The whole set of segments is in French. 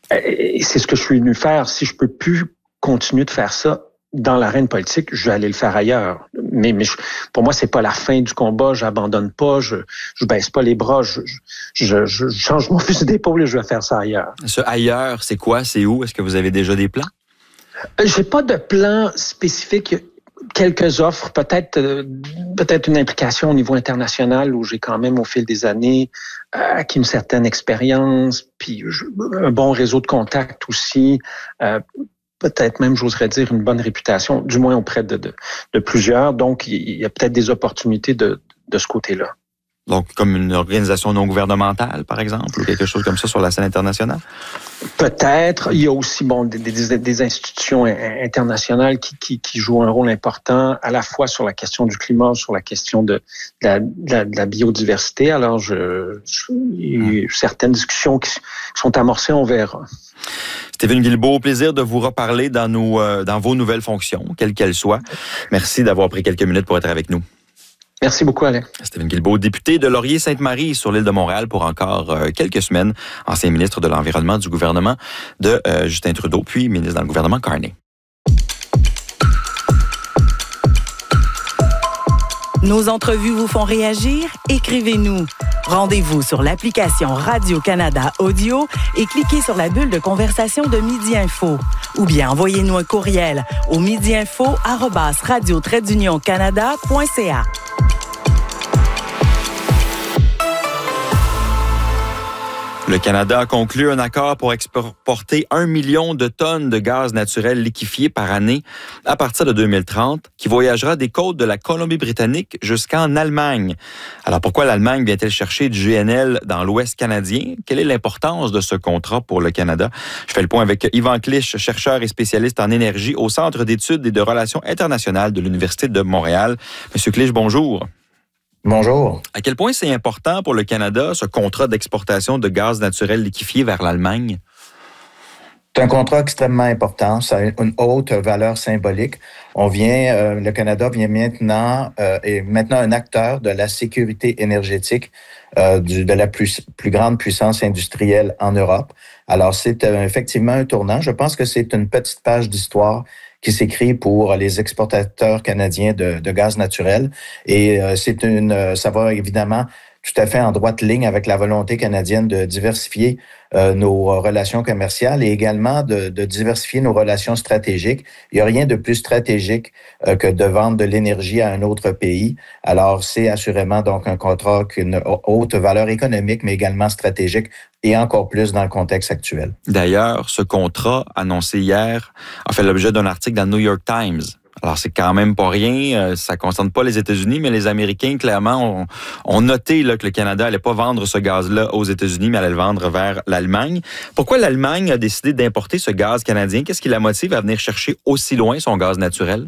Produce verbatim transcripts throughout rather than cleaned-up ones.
Et c'est ce que je suis venu faire. Si je peux plus continuer de faire ça dans l'arène politique, je vais aller le faire ailleurs. Mais, mais je, pour moi, c'est pas la fin du combat. J'abandonne pas. Je, je baisse pas les bras. Je, je, je, je change mon fusil d'épaule et je vais faire ça ailleurs. Ce ailleurs, c'est quoi? C'est où? Est-ce que vous avez déjà des plans? J'ai pas de plan spécifique. Quelques offres, peut-être euh, peut-être une implication au niveau international où j'ai quand même au fil des années euh, acquis une certaine expérience, puis je, un bon réseau de contacts aussi, euh, peut-être même, j'oserais dire, une bonne réputation, du moins auprès de, de, de plusieurs. Donc, il y a peut-être des opportunités de, de ce côté-là. Donc, comme une organisation non gouvernementale, par exemple, ou quelque chose comme ça sur la scène internationale? Peut-être. Il y a aussi bon des, des, des institutions internationales qui, qui, qui jouent un rôle important à la fois sur la question du climat, sur la question de, de, la, de, la, de la biodiversité. Alors, je, je, il y a certaines discussions qui sont amorcées, on verra. Steven Guilbeault, plaisir de vous reparler dans, nos, euh, dans vos nouvelles fonctions, quelles qu'elles soient. Merci d'avoir pris quelques minutes pour être avec nous. Merci beaucoup, Alain. Steven Guilbeault, député de Laurier-Sainte-Marie sur l'île de Montréal pour encore euh, quelques semaines, ancien ministre de l'Environnement du gouvernement de euh, Justin Trudeau, puis ministre dans le gouvernement Carney. Nos entrevues vous font réagir? Écrivez-nous. Rendez-vous sur l'application Radio-Canada Audio et cliquez sur la bulle de conversation de Midi Info. Ou bien envoyez-nous un courriel au midiinfo arobase radio trait d'union canada point c a. Le Canada a conclu un accord pour exporter un million de tonnes de gaz naturel liquéfié par année à partir de deux mille trente, qui voyagera des côtes de la Colombie-Britannique jusqu'en Allemagne. Alors pourquoi l'Allemagne vient-elle chercher du G N L dans l'Ouest canadien? Quelle est l'importance de ce contrat pour le Canada? Je fais le point avec Yvan Clich, chercheur et spécialiste en énergie au Centre d'études et de relations internationales de l'Université de Montréal. Monsieur Clich, bonjour. Bonjour. À quel point c'est important pour le Canada, ce contrat d'exportation de gaz naturel liquéfié vers l'Allemagne? C'est un contrat extrêmement important. Ça a une haute valeur symbolique. On vient, euh, le Canada vient maintenant, euh, est maintenant un acteur de la sécurité énergétique euh, du, de la plus, plus grande puissance industrielle en Europe. Alors, c'est euh, effectivement un tournant. Je pense que c'est une petite page d'histoire qui s'écrit pour les exportateurs canadiens de, de gaz naturel. Et euh, c'est une, euh, ça va évidemment tout à fait en droite ligne avec la volonté canadienne de diversifier euh, nos relations commerciales et également de, de diversifier nos relations stratégiques. Il n'y a rien de plus stratégique euh, que de vendre de l'énergie à un autre pays. Alors, c'est assurément donc un contrat qui a une haute valeur économique, mais également stratégique et encore plus dans le contexte actuel. D'ailleurs, ce contrat annoncé hier a fait l'objet d'un article dans le New York Times. Alors, c'est quand même pas rien. Ça ne concerne pas les États-Unis, mais les Américains, clairement, ont, ont noté là, que le Canada n'allait pas vendre ce gaz-là aux États-Unis, mais allait le vendre vers l'Allemagne. Pourquoi l'Allemagne a décidé d'importer ce gaz canadien? Qu'est-ce qui la motive à venir chercher aussi loin son gaz naturel?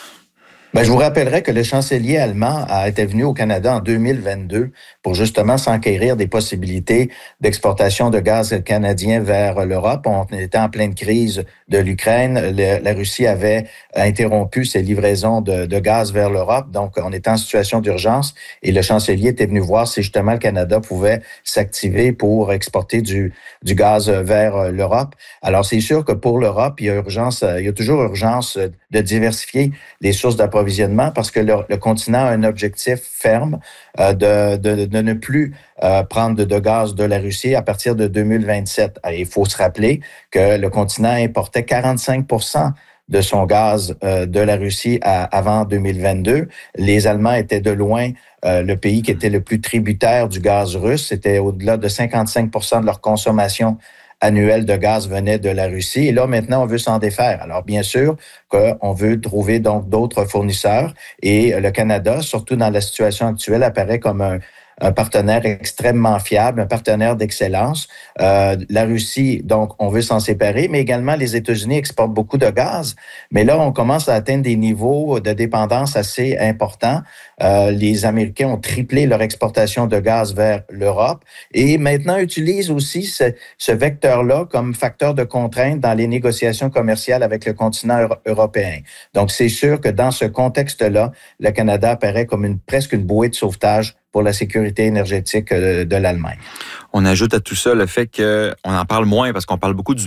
Ben, je vous rappellerai que le chancelier allemand a été venu au Canada en deux mille vingt-deux pour justement s'enquérir des possibilités d'exportation de gaz canadien vers l'Europe. On était en pleine crise de l'Ukraine. Le, la Russie avait interrompu ses livraisons de, de gaz vers l'Europe. Donc, on était en situation d'urgence et le chancelier était venu voir si justement le Canada pouvait s'activer pour exporter du, du gaz vers l'Europe. Alors, c'est sûr que pour l'Europe, il y a urgence, il y a toujours urgence de diversifier les sources d'approvisionnement parce que le, le continent a un objectif ferme euh, de, de, de ne plus euh, prendre de, de gaz de la Russie à partir de deux mille vingt-sept. Et il faut se rappeler que le continent importait quarante-cinq pour cent de son gaz euh, de la Russie à, avant deux mille vingt-deux. Les Allemands étaient de loin euh, le pays qui était le plus tributaire du gaz russe. C'était au-delà de cinquante-cinq pour cent de leur consommation annuel de gaz venait de la Russie. Et là, maintenant, on veut s'en défaire. Alors, bien sûr qu'on veut trouver donc d'autres fournisseurs. Et le Canada, surtout dans la situation actuelle, apparaît comme un, un partenaire extrêmement fiable, un partenaire d'excellence. Euh, la Russie, donc, on veut s'en séparer, mais également les États-Unis exportent beaucoup de gaz. Mais là, on commence à atteindre des niveaux de dépendance assez importants. Euh, les Américains ont triplé leur exportation de gaz vers l'Europe et maintenant utilisent aussi ce, ce vecteur-là comme facteur de contrainte dans les négociations commerciales avec le continent euro- européen. Donc, c'est sûr que dans ce contexte-là, le Canada apparaît comme une, presque une bouée de sauvetage pour la sécurité énergétique de l'Allemagne. On ajoute à tout ça le fait qu'on en parle moins parce qu'on parle beaucoup du